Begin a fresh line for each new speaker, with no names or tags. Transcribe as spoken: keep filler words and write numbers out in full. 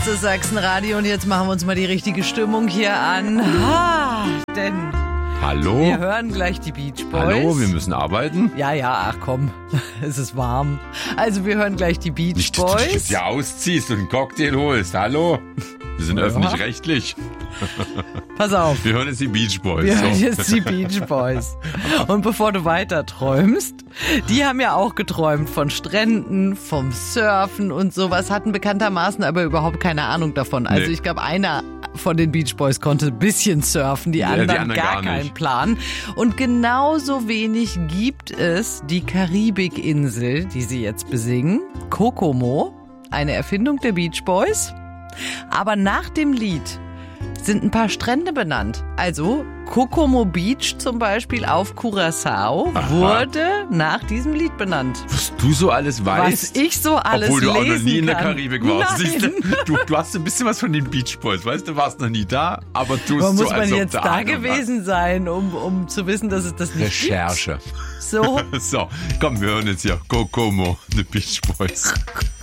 ist das Sachsenradio und jetzt machen wir uns mal die richtige Stimmung hier an. Ha, denn
Hallo?
wir hören gleich die Beach Boys.
Hallo, wir müssen arbeiten.
Ja, ja, ach komm, es ist warm. Also wir hören gleich die Beach
Nicht, dass du dich
Boys.
jetzt hier ausziehst und einen Cocktail holst. Hallo? Wir sind
Ja.
öffentlich-rechtlich.
Pass auf.
Wir hören jetzt die Beach Boys.
Wir
So.
hören jetzt die Beach Boys. Und bevor du weiter träumst, die haben ja auch geträumt von Stränden, vom Surfen und sowas, hatten bekanntermaßen aber überhaupt keine Ahnung davon. Also
Nee.
ich glaube, einer von den Beach Boys konnte ein bisschen surfen, die
Ja,
anderen,
die anderen
gar,
gar
keinen
nicht.
Plan. Und genauso wenig gibt es die Karibikinsel, die sie jetzt besingen, Kokomo, eine Erfindung der Beach Boys. Aber nach dem Lied sind ein paar Strände benannt. Also Kokomo Beach zum Beispiel auf Curaçao
Aha.
wurde nach diesem Lied benannt.
Was du so alles weißt.
Was ich so alles
Obwohl du auch noch
lesen
nie in der
kann.
Karibik warst.
Nein.
Siehst du, du, du hast ein bisschen was von den Beach Boys. Weißt du, warst noch nie da, aber tust
Aber
so,
muss man
als ob
jetzt
du
da
Ahnung
gewesen sein, um, um zu wissen, dass es das nicht
Recherche.
gibt? So.
So, komm, wir hören jetzt hier Kokomo, The Beach Boys.